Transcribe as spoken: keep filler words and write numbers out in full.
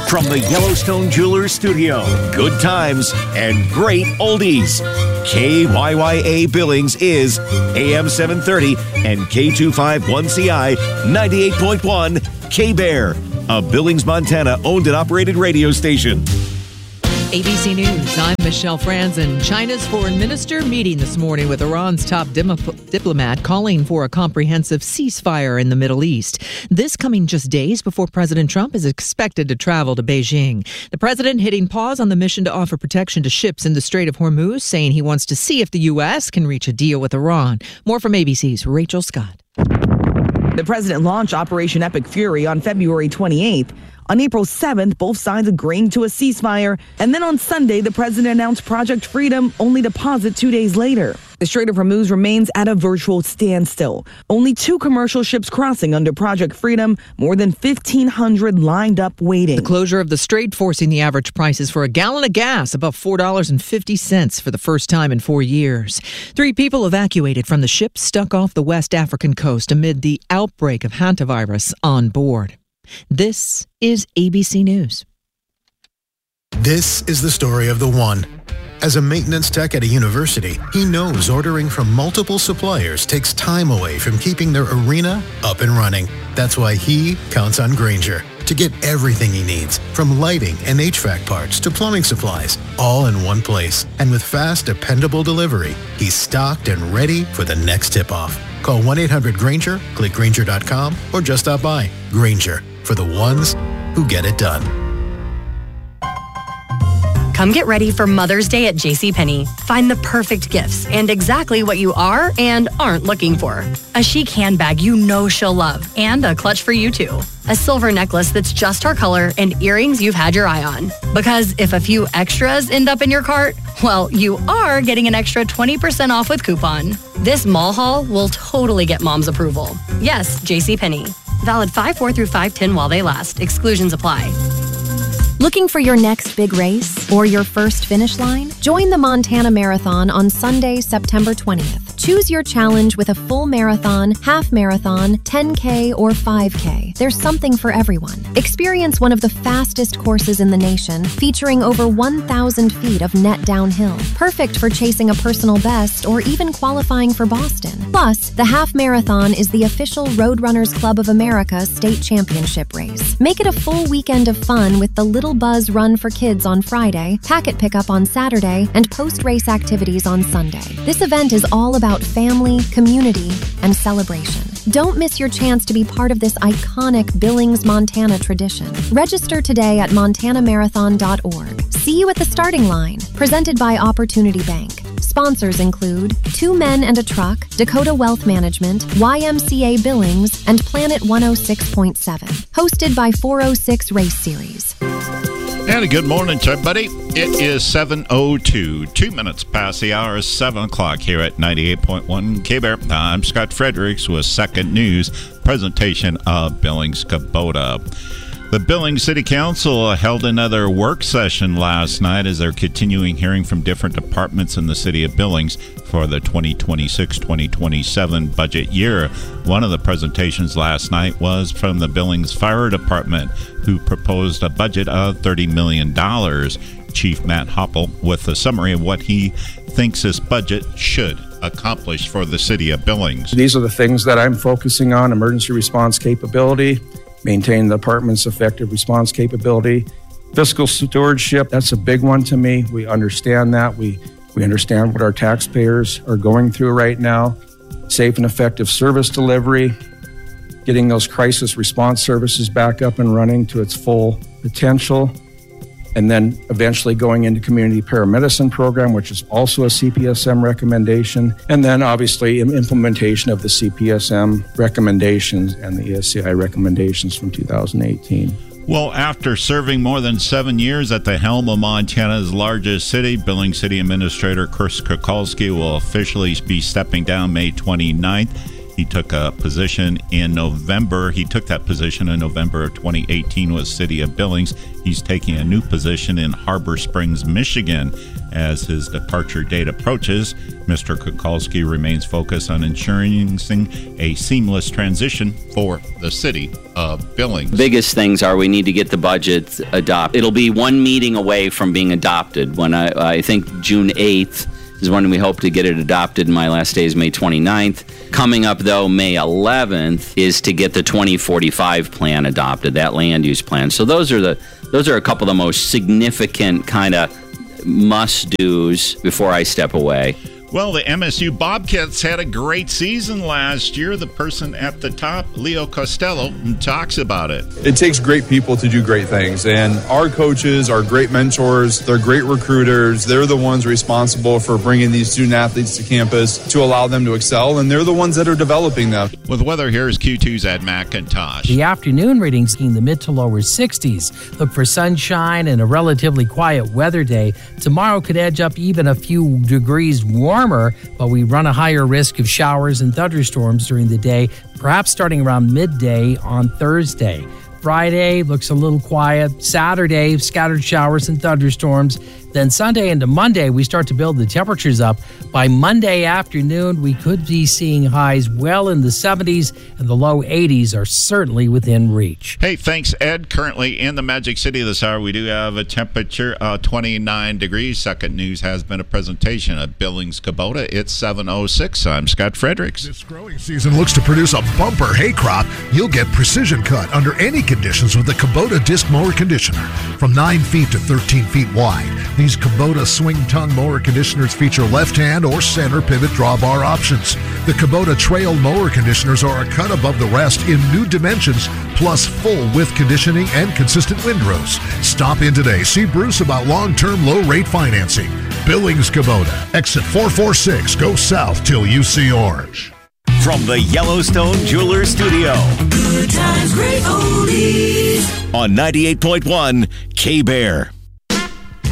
From the Yellowstone Jewelers Studio, good times and great oldies. K Y Y A Billings is A M seven thirty and K two fifty-one C I ninety-eight point one K-Bear, a Billings, Montana owned and operated radio station. A B C News, I'm Michelle Franzen. China's foreign minister meeting this morning with Iran's top dim- diplomat calling for a comprehensive ceasefire in the Middle East. This coming just days before President Trump is expected to travel to Beijing. The president hitting pause on the mission to offer protection to ships in the Strait of Hormuz, saying he wants to see if the U S can reach a deal with Iran. More from A B C's Rachel Scott. The president launched Operation Epic Fury on February twenty-eighth. On April seventh, both sides agreeing to a ceasefire. And then on Sunday, the president announced Project Freedom, only to pause it two days later. The Strait of Hormuz remains at a virtual standstill. Only two commercial ships crossing under Project Freedom, more than fifteen hundred lined up waiting. The closure of the strait forcing the average prices for a gallon of gas above four dollars and fifty cents for the first time in four years. Three people evacuated from the ship stuck off the West African coast amid the outbreak of hantavirus on board. This is A B C News. This is the story of the one. As a maintenance tech at a university, he knows ordering from multiple suppliers takes time away from keeping their arena up and running. That's why he counts on Grainger to get everything he needs, from lighting and H V A C parts to plumbing supplies, all in one place. And with fast, dependable delivery, he's stocked and ready for the next tip-off. Call one eight hundred Grainger, click Grainger dot com, or just stop by. Grainger, for the ones who get it done. Come get ready for Mother's Day at JCPenney. Find the perfect gifts and exactly what you are and aren't looking for. A chic handbag you know she'll love, and a clutch for you too. A silver necklace that's just her color, and earrings you've had your eye on. Because if a few extras end up in your cart, well, you are getting an extra twenty percent off with coupon. This mall haul will totally get mom's approval. Yes, JCPenney. Valid five four through five ten while they last. Exclusions apply. Looking for your next big race or your first finish line? Join the Montana Marathon on Sunday, September twentieth. Choose your challenge with a full marathon, half marathon, ten K, or five K. There's something for everyone. Experience one of the fastest courses in the nation, featuring over one thousand feet of net downhill. Perfect for chasing a personal best or even qualifying for Boston. Plus, the half marathon is the official Roadrunners Club of America state championship race. Make it a full weekend of fun with the Little Buzz Run for Kids on Friday, packet pickup on Saturday, and post-race activities on Sunday. This event is all about family, community, and celebration. Don't miss your chance to be part of this iconic Billings, Montana tradition. Register today at montana marathon dot org. See you at the starting line. Presented by Opportunity Bank. Sponsors include Two Men and a Truck, Dakota Wealth Management, Y M C A Billings, and Planet one oh six point seven. Hosted by four oh six Race Series. And a good morning to everybody. It is seven oh two, two minutes past the hour, seven o'clock here at ninety-eight point one K-Bear. I'm Scott Fredericks with Second News, presentation of Billings Kubota. The Billings City Council held another work session last night as they're continuing hearing from different departments in the city of Billings for the twenty twenty-six twenty twenty-seven budget year. One of the presentations last night was from the Billings Fire Department, who proposed a budget of thirty million dollars. Chief Matt Hoppel with a summary of what he thinks this budget should accomplish for the city of Billings. These are the things that I'm focusing on: emergency response capability, maintain the department's effective response capability, fiscal stewardship. That's a big one to me. We understand that. We we understand what our taxpayers are going through right now. Safe and effective service delivery, getting those crisis response services back up and running to its full potential, and then eventually going into community paramedicine program, which is also a C P S M recommendation, and then obviously implementation of the C P S M recommendations and the E S C I recommendations from two thousand eighteen. Well, after serving more than seven years at the helm of Montana's largest city, Billings City Administrator Chris Kukulski will officially be stepping down May twenty-ninth. He took a position in November. He took that position in November of twenty eighteen with City of Billings. He's taking a new position in Harbor Springs, Michigan, as his departure date approaches. Mister Kukulski remains focused on ensuring a seamless transition for the city of Billings. Biggest things are we need to get the budget adopted. It'll be one meeting away from being adopted. When I, I think June eighth is when we hope to get it adopted. My last day is May twenty-ninth. Coming up, though, May eleventh is to get the twenty forty-five plan adopted, that land use plan. So those are the those are a couple of the most significant kind of must-dos before I step away. Well, the M S U Bobcats had a great season last year. The person at the top, Leo Costello, talks about it. It takes great people to do great things, and our coaches are great mentors. They're great recruiters. They're the ones responsible for bringing these student athletes to campus to allow them to excel, and they're the ones that are developing them. With weather, here is Q two's Ed McIntosh. The afternoon readings in the mid to lower sixties. Look for sunshine and a relatively quiet weather day. Tomorrow could edge up even a few degrees warmer. Warmer, but we run a higher risk of showers and thunderstorms during the day, perhaps starting around midday on Thursday. Friday looks a little quiet. Saturday, scattered showers and thunderstorms. Then Sunday into Monday, we start to build the temperatures up. By Monday afternoon, we could be seeing highs well in the seventies, and the low eighties are certainly within reach. Hey, thanks, Ed. Currently in the Magic City this hour, we do have a temperature of twenty-nine degrees. Second News has been a presentation of Billings Kubota. It's seven oh six. I'm Scott Fredericks. This growing season looks to produce a bumper hay crop. You'll get precision cut under any conditions with the Kubota disc mower conditioner. From nine feet to thirteen feet wide, these Kubota swing tongue mower conditioners feature left-hand or center pivot drawbar options. The Kubota trail mower conditioners are a cut above the rest in new dimensions, plus full width conditioning and consistent windrows. Stop in today. See Bruce about long-term low-rate financing. Billings Kubota. Exit four forty-six. Go south till you see orange. From the Yellowstone Jewelers Studio. Good times, great oldies. On ninety-eight point one K-Bear.